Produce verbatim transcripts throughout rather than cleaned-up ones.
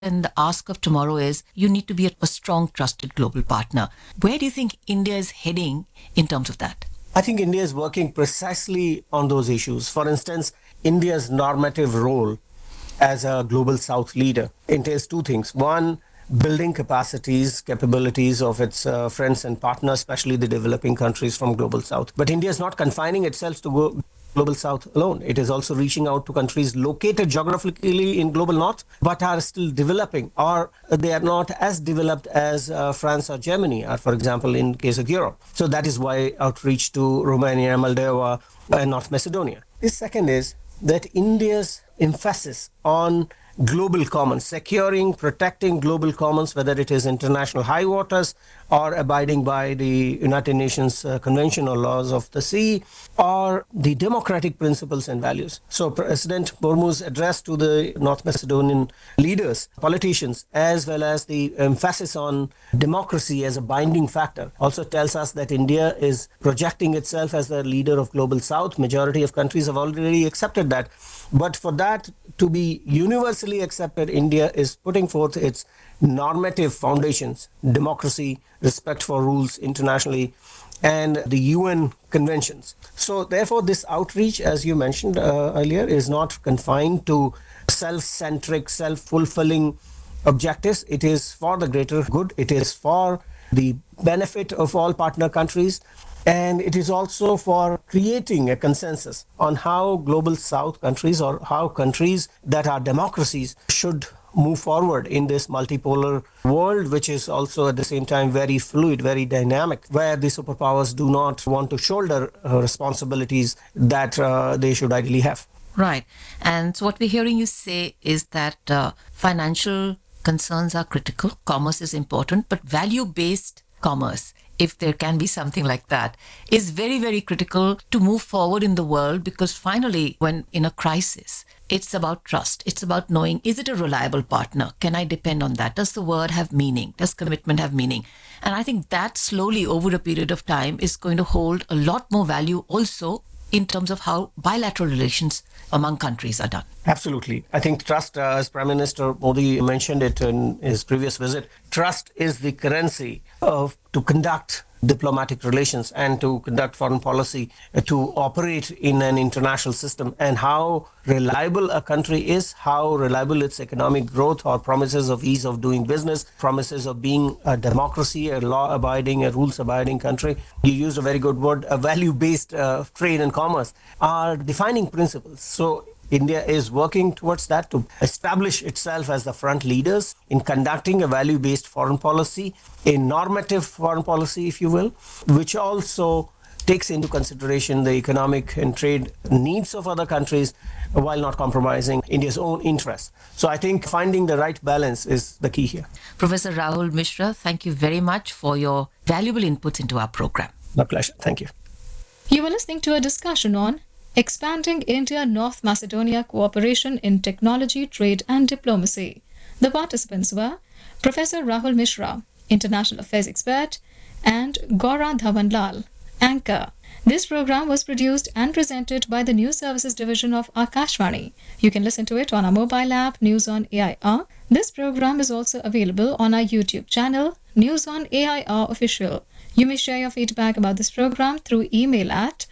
And the ask of tomorrow is you need to be a, a strong, trusted global partner. Where do you think India is heading in terms of that? I think India is working precisely on those issues. For instance, India's normative role as a global South leader entails two things. One, building capacities, capabilities of its uh, friends and partners, especially the developing countries from global South. But India is not confining itself to go global South alone. It is also reaching out to countries located geographically in global North, but are still developing, or they are not as developed as uh, France or Germany are, for example, in case of Europe. So that is why outreach to Romania, Moldova, and North Macedonia. The second is that India's emphasis on global commons, securing, protecting global commons, whether it is international high waters or abiding by the United Nations uh, Convention or laws of the sea, or the democratic principles and values. So President Murmu's address to the North Macedonian leaders, politicians, as well as the emphasis on democracy as a binding factor, also tells us that India is projecting itself as the leader of global South. Majority of countries have already accepted that. But for that to be universally accepted, India is putting forth its normative foundations, democracy, respect for rules internationally, and the U N conventions. So therefore, this outreach, as you mentioned uh, earlier, is not confined to self-centric, self-fulfilling objectives. It is for the greater good. It is for the benefit of all partner countries. And it is also for creating a consensus on how global South countries or how countries that are democracies should move forward in this multipolar world, which is also at the same time very fluid, very dynamic, where the superpowers do not want to shoulder uh, responsibilities that uh, they should ideally have. Right. And so what we're hearing you say is that uh, financial concerns are critical, commerce is important, but value-based commerce, if there can be something like that, is very, very critical to move forward in the world, because finally, when in a crisis, it's about trust. It's about knowing, is it a reliable partner? Can I depend on that? Does the word have meaning? Does commitment have meaning? And I think that slowly over a period of time is going to hold a lot more value also in terms of how bilateral relations among countries are done. Absolutely. I think trust, uh, as Prime Minister Modi mentioned it in his previous visit, trust is the currency of to conduct diplomatic relations and to conduct foreign policy, uh, to operate in an international system. And how reliable a country is, how reliable its economic growth or promises of ease of doing business, promises of being a democracy, a law-abiding, a rules-abiding country. You used a very good word, a value-based uh, trade and commerce, are defining principles. So India is working towards that to establish itself as the front leaders in conducting a value-based foreign policy, a normative foreign policy, if you will, which also takes into consideration the economic and trade needs of other countries while not compromising India's own interests. So I think finding the right balance is the key here. Professor Rahul Mishra, thank you very much for your valuable inputs into our program. My pleasure. Thank you. You were listening to a discussion on Expanding India-North Macedonia Cooperation in Technology, Trade and Diplomacy. The participants were Professor Rahul Mishra, International Affairs Expert, and Gaura Dhawanlal, Anchor. This program was produced and presented by the News Services Division of Akashvani. You can listen to it on our mobile app, News on A I R. This program is also available on our YouTube channel, News on A I R Official. You may share your feedback about this program through email at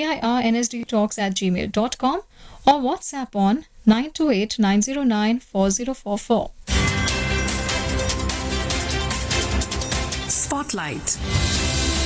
airnsdtalks at gmail dot com or WhatsApp on nine two eight, nine zero nine, four zero four four. Spotlight.